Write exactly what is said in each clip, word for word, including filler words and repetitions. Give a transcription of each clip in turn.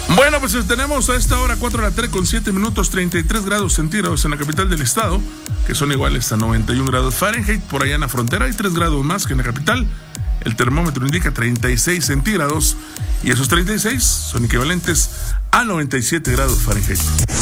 Bueno, pues tenemos a esta hora cuatro de la tarde con siete minutos, treinta y tres grados centígrados en la capital del estado, que son iguales a noventa y un grados Fahrenheit. Por allá en la frontera hay tres grados más que en la capital. El termómetro indica treinta y seis centígrados y esos treinta y seis son equivalentes a noventa y siete grados Fahrenheit.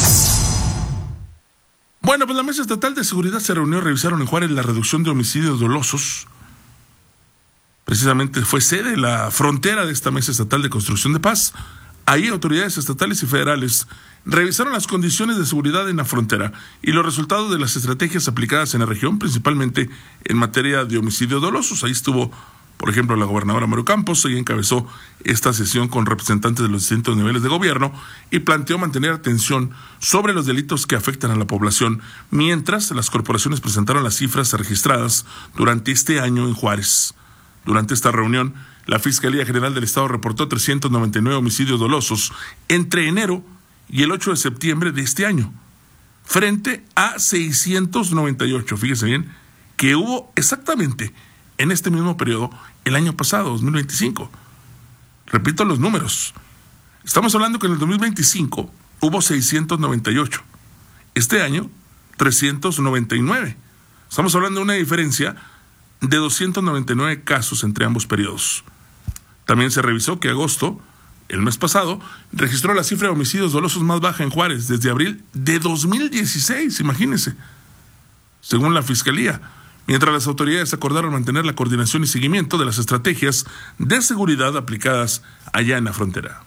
Bueno, pues la Mesa Estatal de Seguridad se reunió y revisaron en Juárez la reducción de homicidios dolosos. Precisamente fue sede la frontera de esta Mesa Estatal de Construcción de Paz. Ahí autoridades estatales y federales revisaron las condiciones de seguridad en la frontera y los resultados de las estrategias aplicadas en la región, principalmente en materia de homicidios dolosos. Ahí estuvo, por ejemplo, la gobernadora Maru Campos, ella encabezó esta sesión con representantes de los distintos niveles de gobierno y planteó mantener atención sobre los delitos que afectan a la población, mientras las corporaciones presentaron las cifras registradas durante este año en Juárez. Durante esta reunión, la Fiscalía General del Estado reportó trescientos noventa y nueve homicidios dolosos entre enero y el ocho de septiembre de este año, frente a seiscientos noventa y ocho, fíjese bien, que hubo exactamente en este mismo periodo el año pasado, dos mil veinticinco. Repito los números. Estamos hablando que en el dos mil veinticinco hubo seiscientos noventa y ocho. Este año, trescientos noventa y nueve. Estamos hablando de una diferencia de doscientos noventa y nueve casos entre ambos periodos. También se revisó que agosto, el mes pasado, registró la cifra de homicidios dolosos más baja en Juárez desde abril de dos mil dieciséis, imagínense. Según la Fiscalía, mientras las autoridades acordaron mantener la coordinación y seguimiento de las estrategias de seguridad aplicadas allá en la frontera.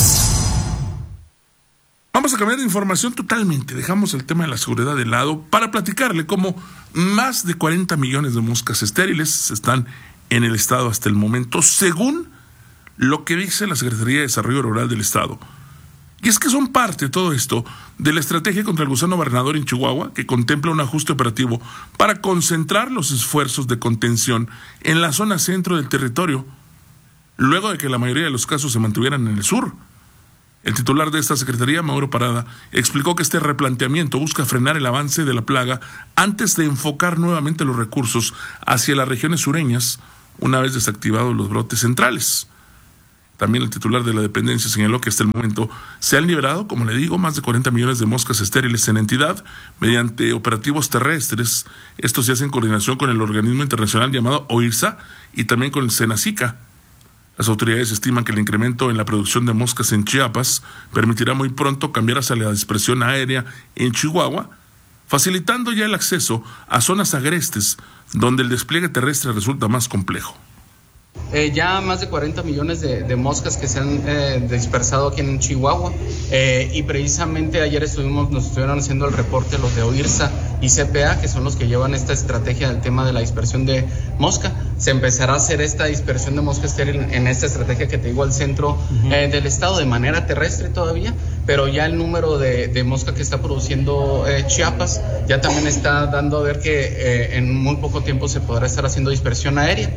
Vamos a cambiar de información totalmente. Dejamos el tema de la seguridad de lado para platicarle cómo más de cuarenta millones de moscas estériles están en el estado hasta el momento, según lo que dice la Secretaría de Desarrollo Rural del estado. Y es que son parte de todo esto de la estrategia contra el gusano barrenador en Chihuahua, que contempla un ajuste operativo para concentrar los esfuerzos de contención en la zona centro del territorio, luego de que la mayoría de los casos se mantuvieran en el sur. El titular de esta secretaría, Mauro Parada, explicó que este replanteamiento busca frenar el avance de la plaga antes de enfocar nuevamente los recursos hacia las regiones sureñas, una vez desactivados los brotes centrales. También el titular de la dependencia señaló que hasta el momento se han liberado, como le digo, más de cuarenta millones de moscas estériles en entidad mediante operativos terrestres. Esto se hace en coordinación con el organismo internacional llamado OIRSA y también con el SENACICA. Las autoridades estiman que el incremento en la producción de moscas en Chiapas permitirá muy pronto cambiar hacia la dispersión aérea en Chihuahua, facilitando ya el acceso a zonas agrestes donde el despliegue terrestre resulta más complejo. Eh, ya más de cuarenta millones de, de moscas que se han eh, dispersado aquí en Chihuahua eh, y precisamente ayer estuvimos, nos estuvieron haciendo el reporte los de OIRSA y C P A, que son los que llevan esta estrategia del tema de la dispersión de mosca. Se empezará a hacer esta dispersión de mosca estéril en, en esta estrategia que te digo al centro uh-huh. eh, del estado de manera terrestre todavía, pero ya el número de, de mosca que está produciendo eh, Chiapas ya también está dando a ver que eh, en muy poco tiempo se podrá estar haciendo dispersión aérea.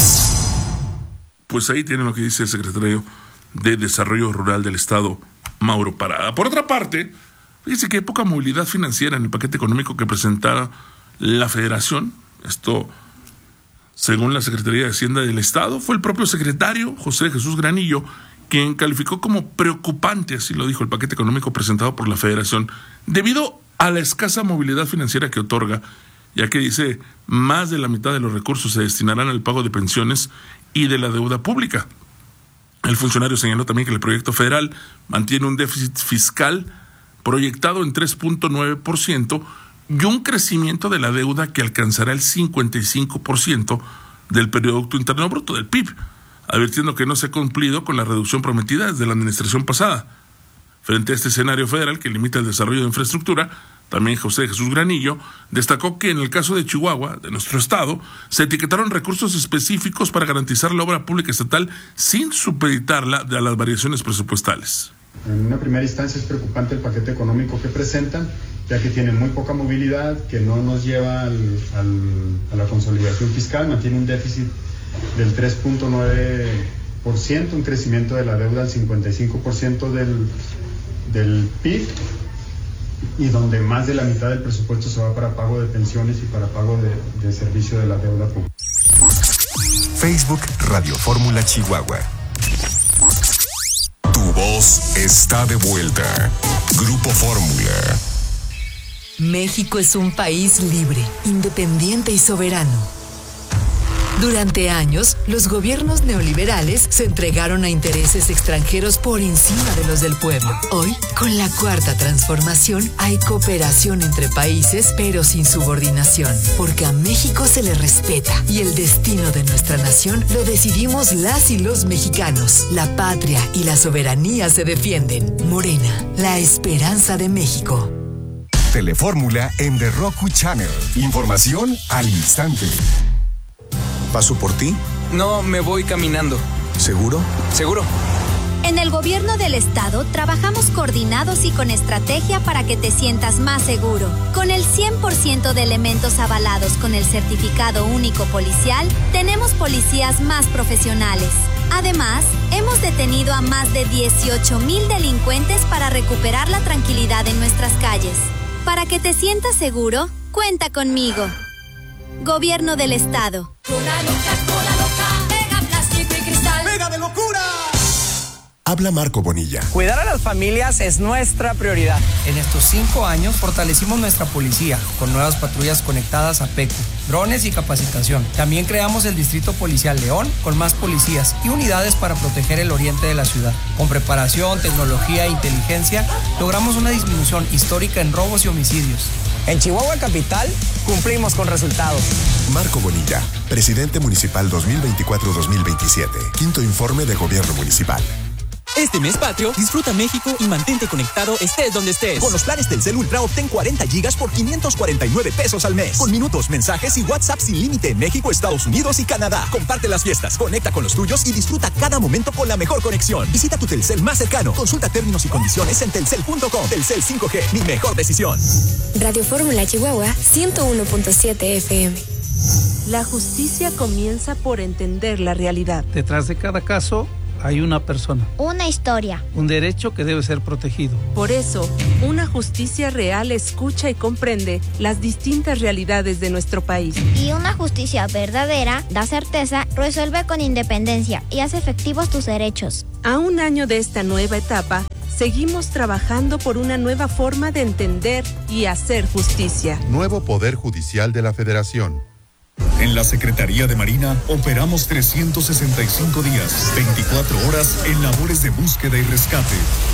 Pues ahí tienen lo que dice el secretario de Desarrollo Rural del Estado, Mauro Parada. Por otra parte, dice que hay poca movilidad financiera en el paquete económico que presentara la Federación. Esto, según la Secretaría de Hacienda del Estado, fue el propio secretario, José Jesús Granillo, quien calificó como preocupante, así lo dijo, el paquete económico presentado por la Federación, debido a la escasa movilidad financiera que otorga, ya que dice más de la mitad de los recursos se destinarán al pago de pensiones y de la deuda pública. El funcionario señaló también que el proyecto federal mantiene un déficit fiscal proyectado en tres punto nueve por ciento y un crecimiento de la deuda que alcanzará el cincuenta y cinco por ciento del Producto Interno Bruto, del P I B, advirtiendo que no se ha cumplido con la reducción prometida desde la administración pasada. Frente a este escenario federal que limita el desarrollo de infraestructura, también José Jesús Granillo destacó que en el caso de Chihuahua, de nuestro estado, se etiquetaron recursos específicos para garantizar la obra pública estatal sin supeditarla a las variaciones presupuestales. En una primera instancia es preocupante el paquete económico que presentan, ya que tienen muy poca movilidad, que no nos lleva al, al, a la consolidación fiscal, mantiene un déficit del tres punto nueve por ciento, un crecimiento de la deuda al cincuenta y cinco por ciento del, del P I B, y donde más de la mitad del presupuesto se va para pago de pensiones y para pago de, de servicio de la deuda pública. Facebook Radio Fórmula Chihuahua. Tu voz voz está de vuelta. Grupo Fórmula. México es un país libre, independiente y soberano. Durante años, los gobiernos neoliberales se entregaron a intereses extranjeros por encima de los del pueblo. Hoy, con la cuarta transformación, hay cooperación entre países, pero sin subordinación, porque a México se le respeta y el destino de nuestra nación lo decidimos las y los mexicanos. La patria y la soberanía se defienden. Morena, la esperanza de México. Telefórmula en The Roku Channel. Información al instante. ¿Paso por ti? No, me voy caminando. ¿Seguro? ¿Seguro? En el gobierno del estado trabajamos coordinados y con estrategia para que te sientas más seguro. Con el cien por ciento de elementos avalados con el certificado único policial, tenemos policías más profesionales. Además, hemos detenido a más de dieciocho mil delincuentes para recuperar la tranquilidad en nuestras calles. Para que te sientas seguro, cuenta conmigo. Gobierno del Estado. Cola loca, cola loca, pega plástico y cristal. ¡Pega de locura! Habla Marco Bonilla. Cuidar a las familias es nuestra prioridad. En estos cinco años fortalecimos nuestra policía con nuevas patrullas conectadas a PECU, drones y capacitación. También creamos el Distrito Policial León con más policías y unidades para proteger el oriente de la ciudad. Con preparación, tecnología e inteligencia, logramos una disminución histórica en robos y homicidios. En Chihuahua Capital, cumplimos con resultados. Marco Bonilla, presidente municipal dos mil veinticuatro a dos mil veintisiete. Quinto informe de gobierno municipal. Este mes patrio, disfruta México y mantente conectado estés donde estés. Con los planes Telcel Ultra obtén cuarenta gigas por quinientos cuarenta y nueve pesos al mes. Con minutos, mensajes y WhatsApp sin límite en México, Estados Unidos y Canadá. Comparte las fiestas, conecta con los tuyos y disfruta cada momento con la mejor conexión. Visita tu Telcel más cercano. Consulta términos y condiciones en telcel punto com. Telcel cinco G, mi mejor decisión. Radio Fórmula Chihuahua, ciento uno punto siete F M. La justicia comienza por entender la realidad. Detrás de cada caso hay una persona. Una historia. Un derecho que debe ser protegido. Por eso, una justicia real escucha y comprende las distintas realidades de nuestro país. Y una justicia verdadera da certeza, resuelve con independencia y hace efectivos tus derechos. A un año de esta nueva etapa, seguimos trabajando por una nueva forma de entender y hacer justicia. Nuevo Poder Judicial de la Federación. En la Secretaría de Marina operamos trescientos sesenta y cinco días, veinticuatro horas en labores de búsqueda y rescate.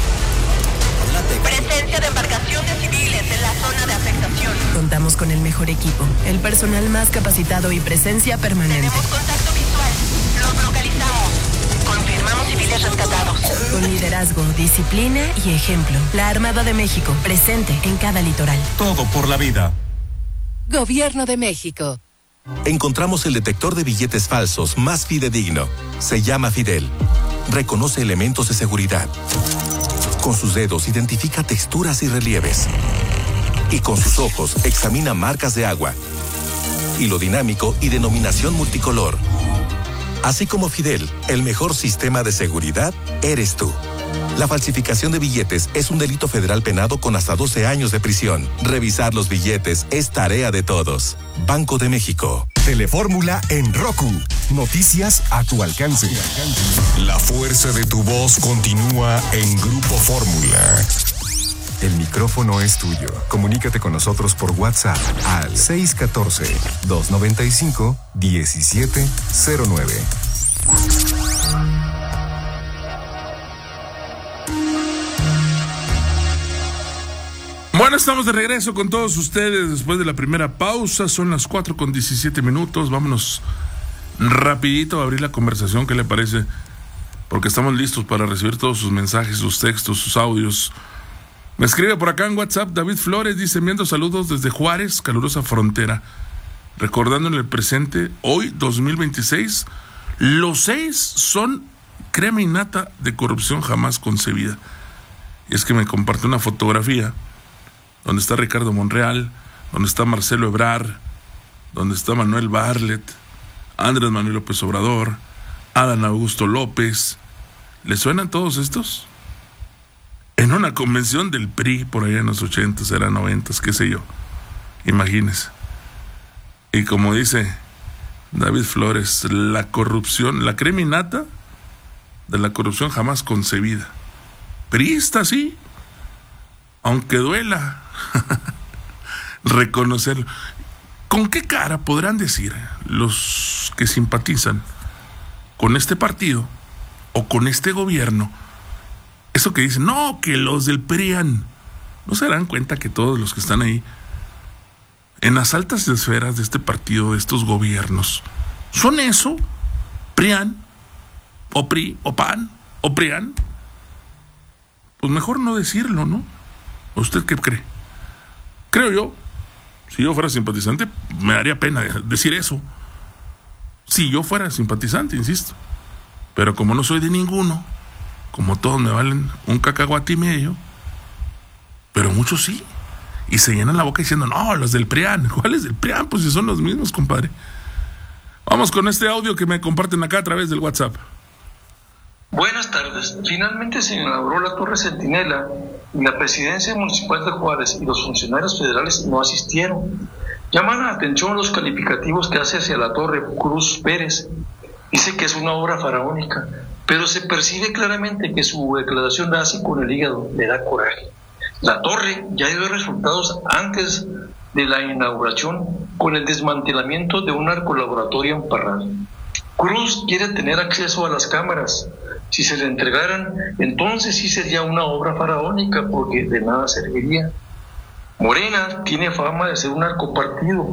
Presencia de embarcaciones civiles en la zona de afectación. Contamos con el mejor equipo, el personal más capacitado y presencia permanente. Tenemos contacto visual. Los localizamos. Confirmamos civiles rescatados. Con liderazgo, disciplina y ejemplo. La Armada de México, presente en cada litoral. Todo por la vida. Gobierno de México. Encontramos el detector de billetes falsos más fidedigno. Se llama Fidel. Reconoce elementos de seguridad. Con sus dedos identifica texturas y relieves. Y con sus ojos examina marcas de agua. Hilo dinámico y denominación multicolor. Así como Fidel, el mejor sistema de seguridad eres tú. La falsificación de billetes es un delito federal penado con hasta doce años de prisión. Revisar los billetes es tarea de todos. Banco de México. Telefórmula en Roku. Noticias a tu alcance. La fuerza de tu voz continúa en Grupo Fórmula. El micrófono es tuyo. Comunícate con nosotros por WhatsApp al seis uno cuatro, dos nueve cinco, uno siete cero nueve. Bueno, estamos de regreso con todos ustedes después de la primera pausa. Son las cuatro con diecisiete minutos. Vámonos rapidito a abrir la conversación. ¿Qué le parece? Porque estamos listos para recibir todos sus mensajes, sus textos, sus audios. Me escribe por acá en WhatsApp David Flores, dice, enviando saludos desde Juárez, calurosa frontera. Recordando en el presente, hoy, dos mil veintiséis, los seis son crema innata de corrupción jamás concebida. Y es que me comparte una fotografía donde está Ricardo Monreal, donde está Marcelo Ebrard, donde está Manuel Bartlett, Andrés Manuel López Obrador, Adán Augusto López. ¿Le suenan todos estos? En una convención del P R I, por allá en los ochentas, eran noventas, qué sé yo. Imagínese. Y como dice David Flores, la corrupción, la crema innata de la corrupción jamás concebida. priista, sí, aunque duela reconocerlo. ¿Con qué cara podrán decir los que simpatizan con este partido o con este gobierno eso que dicen, no, que los del PRIAN? ¿No se darán cuenta que todos los que están ahí en las altas esferas de este partido, de estos gobiernos, son eso? PRIAN, o PRI, o PAN, o PRIAN. Pues mejor no decirlo, ¿no? ¿Usted qué cree? Creo yo, si yo fuera simpatizante, me daría pena decir eso. Si yo fuera simpatizante, insisto. Pero como no soy de ninguno, como todos me valen un cacahuate y medio, pero muchos sí. Y se llenan la boca diciendo, no, los del PRIAN. ¿Cuáles del PRIAN? Pues si son los mismos, compadre. Vamos con este audio que me comparten acá a través del WhatsApp. Buenas tardes. Finalmente se inauguró la Torre Centinela y la Presidencia Municipal de Juárez y los funcionarios federales no asistieron. Llaman la atención los calificativos que hace hacia la Torre Cruz Pérez. Dice que es una obra faraónica, pero se percibe claramente que su declaración la hace con el hígado, le da coraje. La torre ya dio resultados antes de la inauguración con el desmantelamiento de un narcolaboratorio en Parral. Cruz quiere tener acceso a las cámaras. Si se le entregaran, entonces sí sería una obra faraónica, porque de nada serviría. Morena tiene fama de ser un narcopartido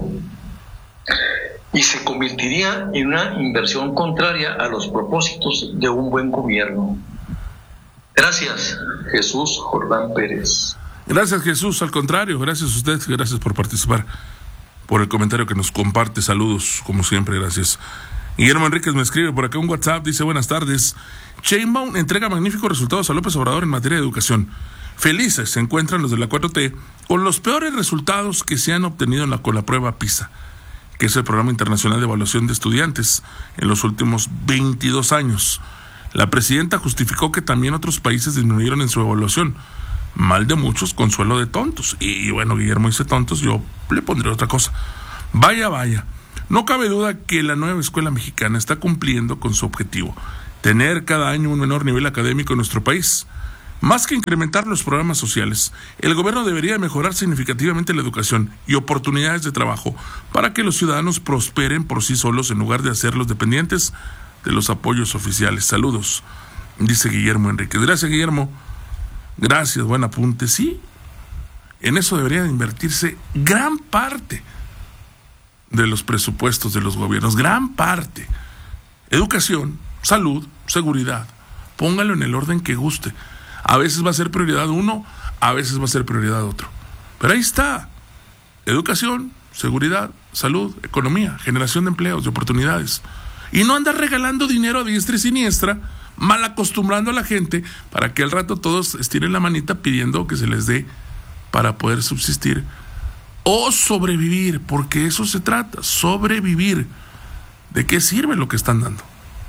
y se convertiría en una inversión contraria a los propósitos de un buen gobierno. Gracias, Jesús Jordán Pérez. Gracias, Jesús. Al contrario, gracias a usted, gracias por participar, por el comentario que nos comparte. Saludos, como siempre, gracias. Guillermo Enríquez me escribe por acá un WhatsApp, dice, buenas tardes. Sheinbaum entrega magníficos resultados a López Obrador en materia de educación. Felices se encuentran los de la cuatro T con los peores resultados que se han obtenido en la, con la prueba PISA, que es el Programa Internacional de Evaluación de Estudiantes, en los últimos veintidós años. La presidenta justificó que también otros países disminuyeron en su evaluación. Mal de muchos, consuelo de tontos. Y, y bueno, Guillermo dice tontos, yo le pondré otra cosa. Vaya, vaya. No cabe duda que la nueva escuela mexicana está cumpliendo con su objetivo, tener cada año un menor nivel académico en nuestro país. Más que incrementar los programas sociales, el gobierno debería mejorar significativamente la educación y oportunidades de trabajo para que los ciudadanos prosperen por sí solos en lugar de hacerlos dependientes de los apoyos oficiales. Saludos, dice Guillermo Enríquez. Gracias, Guillermo. Gracias, buen apunte. Sí, en eso debería de invertirse gran parte de los presupuestos de los gobiernos, gran parte. Educación, salud, seguridad, póngalo en el orden que guste. A veces va a ser prioridad uno, a veces va a ser prioridad otro. Pero ahí está. Educación, seguridad, salud, economía, generación de empleos, de oportunidades. Y no andar regalando dinero a diestra y siniestra, mal acostumbrando a la gente para que al rato todos estiren la manita pidiendo que se les dé para poder subsistir o sobrevivir, porque eso se trata, sobrevivir. ¿De qué sirve lo que están dando?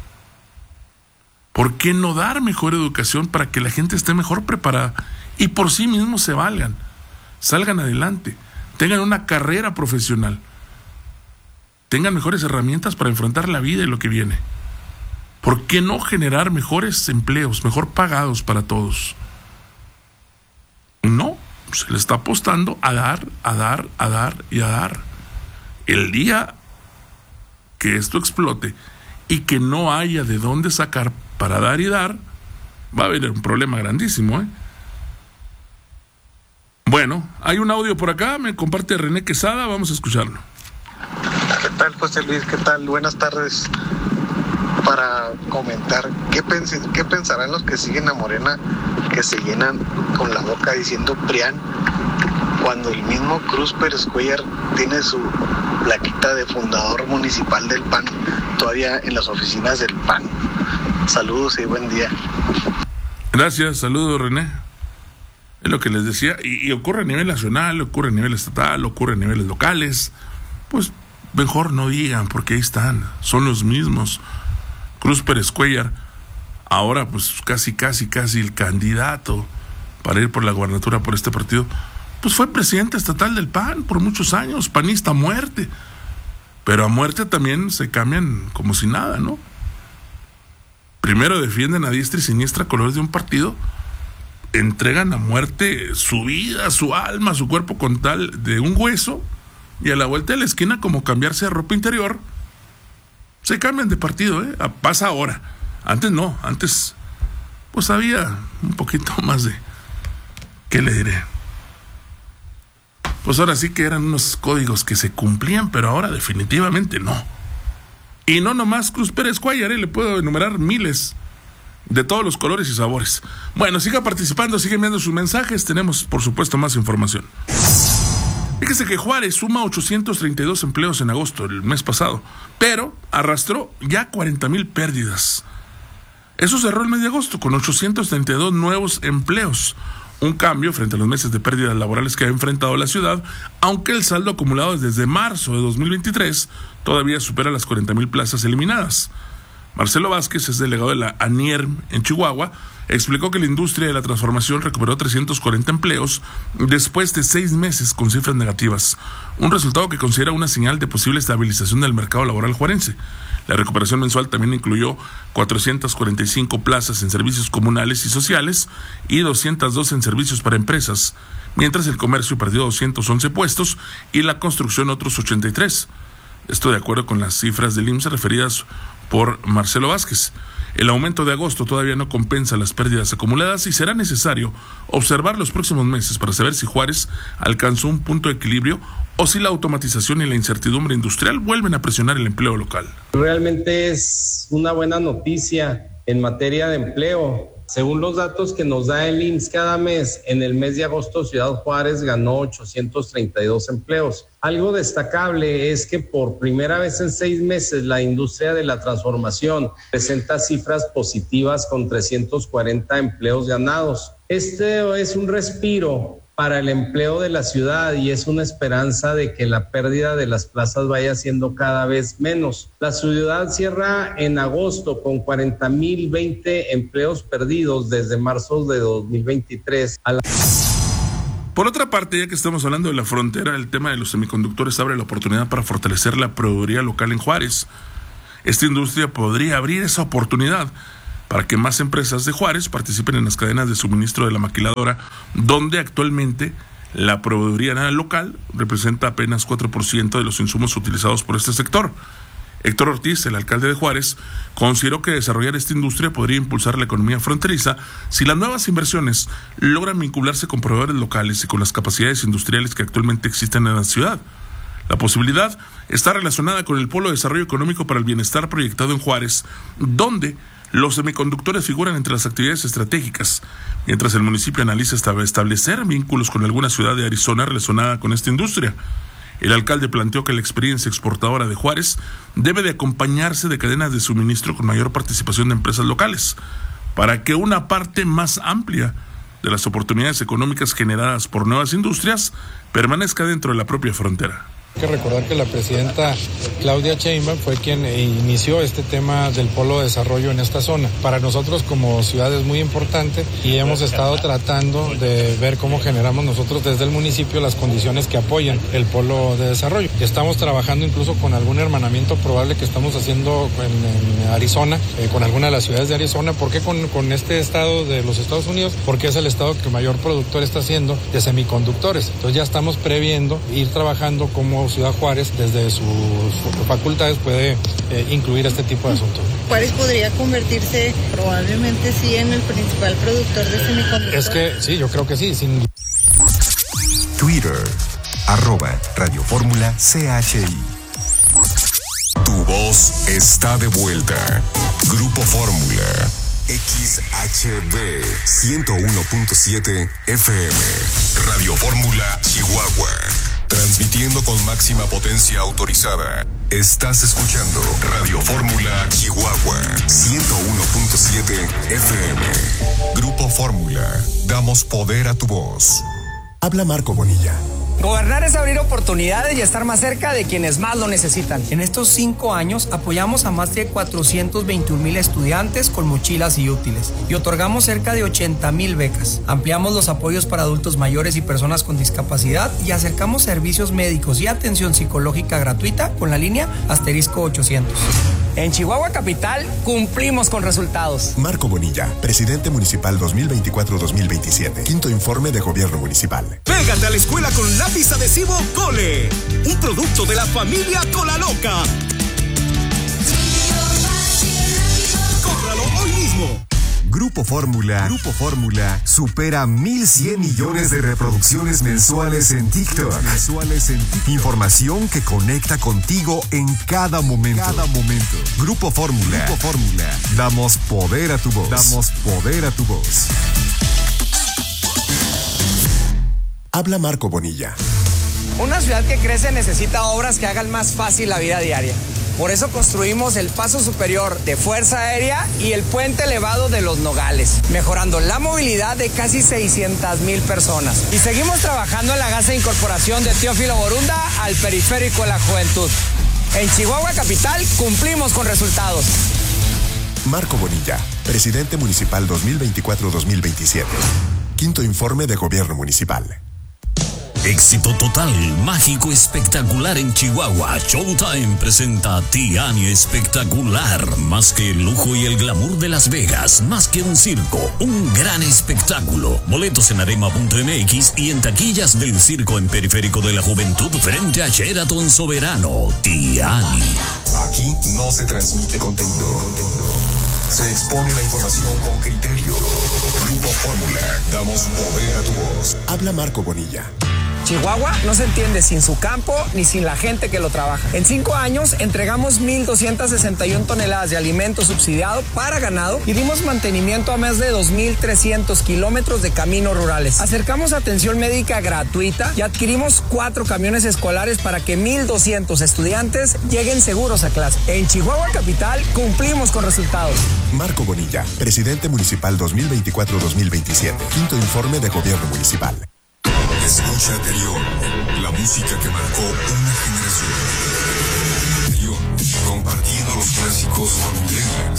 ¿Por qué no dar mejor educación para que la gente esté mejor preparada y por sí mismos se valgan, salgan adelante, tengan una carrera profesional, tengan mejores herramientas para enfrentar la vida y lo que viene? ¿Por qué no generar mejores empleos, mejor pagados para todos? No, se le está apostando a dar, a dar, a dar y a dar. El día que esto explote y que no haya de dónde sacar para dar y dar, va a haber un problema grandísimo, ¿eh? Bueno, hay un audio por acá, me comparte René Quesada, vamos a escucharlo. ¿Qué tal, José Luis? ¿Qué tal? Buenas tardes. Para comentar, ¿qué, pens- qué pensarán los que siguen a Morena, que se llenan con la boca diciendo PRIAN, cuando el mismo Cruz Pérez Cuellar tiene su plaquita de fundador municipal del P A N todavía en las oficinas del P A N? Saludos y buen día. Gracias, saludos, René. Es lo que les decía, y, y ocurre a nivel nacional, ocurre a nivel estatal, ocurre a niveles locales. Pues mejor no digan, porque ahí están, son los mismos. Cruz Pérez Cuellar, ahora pues casi, casi, casi el candidato para ir por la gubernatura por este partido, pues fue presidente estatal del P A N por muchos años, panista a muerte. Pero a muerte también se cambian como si nada, ¿no? Primero defienden a diestra y siniestra colores de un partido entregan a muerte su vida, su alma, su cuerpo con tal de un hueso, y a la vuelta de la esquina, como cambiarse de ropa interior, se cambian de partido, ¿eh? Pasa ahora. Antes no, antes pues había un poquito más de, ¿qué le diré? Pues ahora sí que eran unos códigos que se cumplían, pero ahora definitivamente no. Y no nomás Cruz Pérez Cuellar, ¿eh? Le puedo enumerar miles de todos los colores y sabores. Bueno, siga participando, sigue enviando sus mensajes, tenemos por supuesto más información. Fíjese que Juárez suma ochocientos treinta y dos empleos en agosto, el mes pasado, pero arrastró ya cuarenta mil pérdidas. Eso cerró el mes de agosto con ochocientos treinta y dos nuevos empleos, un cambio frente a los meses de pérdidas laborales que ha enfrentado la ciudad, aunque el saldo acumulado desde marzo de dos mil veintitrés todavía supera las cuarenta mil plazas eliminadas. Marcelo Vázquez es delegado de la ANIERM en Chihuahua, explicó que la industria de la transformación recuperó trescientos cuarenta empleos después de seis meses con cifras negativas, un resultado que considera una señal de posible estabilización del mercado laboral juarense. La recuperación mensual también incluyó cuatrocientas cuarenta y cinco plazas en servicios comunales y sociales y doscientos dos en servicios para empresas, mientras el comercio perdió doscientos once puestos y la construcción otros ochenta y tres. Esto de acuerdo con las cifras del I M S S referidas por Marcelo Vázquez. El aumento de agosto todavía no compensa las pérdidas acumuladas y será necesario observar los próximos meses para saber si Juárez alcanzó un punto de equilibrio o si la automatización y la incertidumbre industrial vuelven a presionar el empleo local. Realmente es una buena noticia en materia de empleo. Según los datos que nos da el I M S S cada mes, en el mes de agosto Ciudad Juárez ganó ochocientos treinta y dos empleos. Algo destacable es que por primera vez en seis meses la industria de la transformación presenta cifras positivas con trescientos cuarenta empleos ganados. Este es un respiro para el empleo de la ciudad y es una esperanza de que la pérdida de las plazas vaya siendo cada vez menos. La ciudad cierra en agosto con cuarenta mil veinte empleos perdidos desde marzo de dos mil veintitrés. A la... Por otra parte, ya que estamos hablando de la frontera, el tema de los semiconductores abre la oportunidad para fortalecer la proveeduría local en Juárez. Esta industria podría abrir esa oportunidad para que más empresas de Juárez participen en las cadenas de suministro de la maquiladora, donde actualmente la proveeduría local representa apenas cuatro por ciento de los insumos utilizados por este sector. Héctor Ortiz, el alcalde de Juárez, consideró que desarrollar esta industria podría impulsar la economía fronteriza si las nuevas inversiones logran vincularse con proveedores locales y con las capacidades industriales que actualmente existen en la ciudad. La posibilidad está relacionada con el Polo de Desarrollo Económico para el Bienestar proyectado en Juárez, donde los semiconductores figuran entre las actividades estratégicas, mientras el municipio analiza establecer vínculos con alguna ciudad de Arizona relacionada con esta industria. El alcalde planteó que la experiencia exportadora de Juárez debe de acompañarse de cadenas de suministro con mayor participación de empresas locales, para que una parte más amplia de las oportunidades económicas generadas por nuevas industrias permanezca dentro de la propia frontera. Hay que recordar que la presidenta Claudia Sheinbaum fue quien inició este tema del polo de desarrollo en esta zona. Para nosotros como ciudad es muy importante y hemos estado tratando de ver cómo generamos nosotros desde el municipio las condiciones que apoyen el polo de desarrollo. Estamos trabajando incluso con algún hermanamiento probable que estamos haciendo en, en Arizona, eh, con alguna de las ciudades de Arizona. ¿Por qué con, con este estado de los Estados Unidos? Porque es el estado que mayor productor está haciendo de semiconductores. Entonces ya estamos previendo ir trabajando como Ciudad Juárez, desde sus facultades, puede eh, incluir este tipo de asuntos. Juárez podría convertirse probablemente sí en el principal productor de semiconductores. Es que sí, yo creo que sí. Sin... Twitter, arroba Radio Fórmula C H I. Tu voz está de vuelta. Grupo Fórmula. X H B ciento uno punto siete F M. Radio Fórmula Chihuahua. Transmitiendo con máxima potencia autorizada. Estás escuchando Radio Fórmula Chihuahua ciento uno punto siete F M. Grupo Fórmula. Damos poder a tu voz. Habla Marco Bonilla. Gobernar es abrir oportunidades y estar más cerca de quienes más lo necesitan. En estos cinco años apoyamos a más de cuatrocientos veintiún mil estudiantes con mochilas y útiles y otorgamos cerca de ochenta mil becas. Ampliamos los apoyos para adultos mayores y personas con discapacidad y acercamos servicios médicos y atención psicológica gratuita con la línea asterisco ochocientos. En Chihuahua Capital cumplimos con resultados. Marco Bonilla, presidente municipal dos mil veinticuatro dos mil veintisiete. Quinto informe de gobierno municipal. Pégate a la escuela con lápiz adhesivo Cole, un producto de la familia Cola Loca. Cómpralo hoy mismo. Grupo Fórmula, Grupo Fórmula supera mil cien millones de reproducciones mensuales en TikTok. Mensuales en TikTok. Información que conecta contigo en cada momento. Cada momento. Grupo Fórmula. Grupo Fórmula. Damos poder a tu voz. Damos poder a tu voz. Habla Marco Bonilla. Una ciudad que crece necesita obras que hagan más fácil la vida diaria. Por eso construimos el paso superior de Fuerza Aérea y el puente elevado de Los Nogales, mejorando la movilidad de casi seiscientas mil personas. Y seguimos trabajando en la gasa de incorporación de Teófilo Borunda al periférico de la juventud. En Chihuahua Capital cumplimos con resultados. Marco Bonilla, presidente municipal dos mil veinticuatro dos mil veintisiete. Quinto informe de gobierno municipal. Éxito total, mágico, espectacular en Chihuahua. Showtime presenta Tiani Espectacular. Más que el lujo y el glamour de Las Vegas, más que un circo, un gran espectáculo. Boletos en arema punto m x y en taquillas del circo en Periférico de la Juventud frente a Sheraton Soberano. Tiani. Aquí no se transmite contenido. Se expone la información con criterio. Grupo Fórmula. Damos poder a tu voz. Habla Marco Bonilla. Chihuahua no se entiende sin su campo ni sin la gente que lo trabaja. En cinco años entregamos mil doscientas sesenta y una toneladas de alimento subsidiado para ganado y dimos mantenimiento a más de dos mil trescientos kilómetros de caminos rurales. Acercamos atención médica gratuita y adquirimos cuatro camiones escolares para que mil doscientos estudiantes lleguen seguros a clase. En Chihuahua Capital cumplimos con resultados. Marco Bonilla, presidente municipal dos mil veinticuatro dos mil veintisiete. Quinto informe de gobierno municipal. Escucha Anterior, la música que marcó una generación. Anterior, compartiendo los clásicos con Milenio.